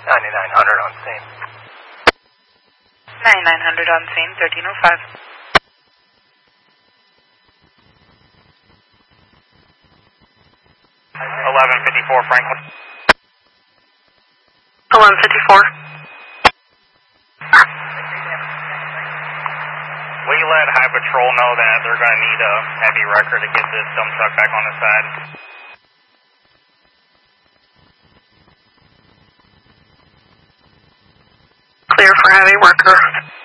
9900 on scene. 9900 on scene, 1305. 1154 Franklin. 1154. We let High Patrol know that they're going to need a heavy wrecker to get this dump truck back on the side. Clear for heavy worker.